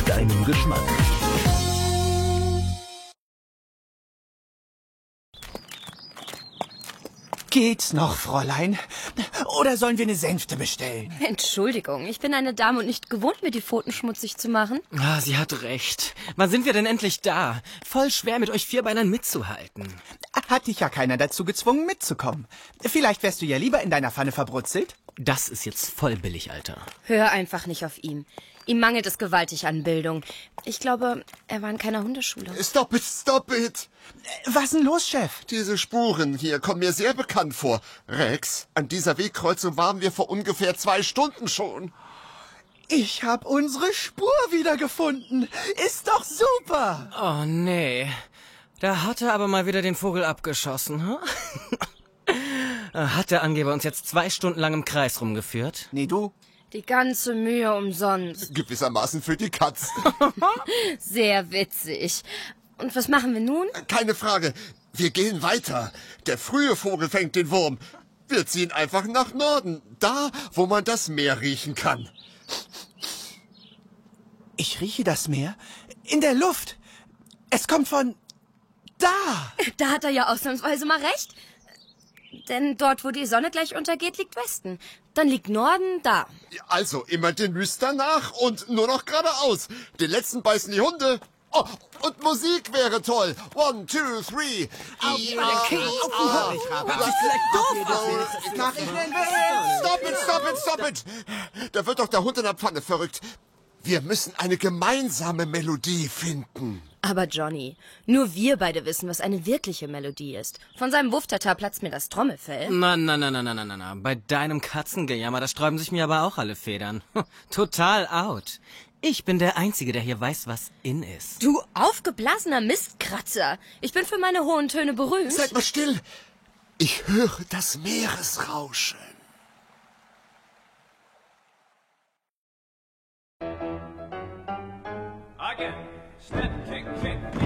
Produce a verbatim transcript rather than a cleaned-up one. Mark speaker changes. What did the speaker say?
Speaker 1: deinem Geschmack.
Speaker 2: Geht's noch, Fräulein? Oder sollen wir eine Sänfte bestellen?
Speaker 3: Entschuldigung, ich bin eine Dame und nicht gewohnt, mir die Pfoten schmutzig zu machen.
Speaker 4: Ah, sie hat recht. Wann sind wir denn endlich da? Voll schwer, mit euch Vierbeinern mitzuhalten.
Speaker 2: Hat dich ja keiner dazu gezwungen, mitzukommen. Vielleicht wärst du ja lieber in deiner Pfanne verbrutzelt.
Speaker 4: Das ist jetzt voll billig, Alter.
Speaker 3: Hör einfach nicht auf ihn. Ihm mangelt es gewaltig an Bildung. Ich glaube, er war in keiner Hundeschule.
Speaker 5: Stop it, stop it!
Speaker 2: Was denn los, Chef?
Speaker 5: Diese Spuren hier kommen mir sehr bekannt vor. Rex, an dieser Wegkreuzung waren wir vor ungefähr zwei Stunden schon.
Speaker 2: Ich hab unsere Spur wiedergefunden. Ist doch super.
Speaker 4: Oh, nee. Da hat er aber mal wieder den Vogel abgeschossen, hm? Hat der Angeber uns jetzt zwei Stunden lang im Kreis rumgeführt?
Speaker 2: Nee, du?
Speaker 3: Die ganze Mühe umsonst.
Speaker 5: Gewissermaßen für die Katz.
Speaker 3: Sehr witzig. Und was machen wir nun?
Speaker 5: Keine Frage. Wir gehen weiter. Der frühe Vogel fängt den Wurm. Wir ziehen einfach nach Norden. Da, wo man das Meer riechen kann.
Speaker 2: Ich rieche das Meer in der Luft. Es kommt von da.
Speaker 3: Da hat er ja ausnahmsweise mal recht. Denn dort, wo die Sonne gleich untergeht, liegt Westen. Dann liegt Norden da.
Speaker 5: Also immer den Lüstern nach und nur noch geradeaus. Den letzten beißen die Hunde. Oh, und Musik wäre toll. One, two, three.
Speaker 2: Auf den Hochrad. Das ist vielleicht doof. Mach ich den Wind.
Speaker 5: Stop it, stop it, stop it. Da wird doch der Hund in der Pfanne verrückt. Wir müssen eine gemeinsame Melodie finden.
Speaker 3: Aber Johnny, nur wir beide wissen, was eine wirkliche Melodie ist. Von seinem Wufftata platzt mir das Trommelfell.
Speaker 4: Na, na, na, na, na, na, na, na. Bei deinem Katzengejammer, da sträuben sich mir aber auch alle Federn. Total out. Ich bin der Einzige, der hier weiß, was in ist.
Speaker 3: Du aufgeblasener Mistkratzer. Ich bin für meine hohen Töne berühmt.
Speaker 5: Seid mal still. Ich höre das Meeresrauschen.
Speaker 6: Again. Step, kick, kick.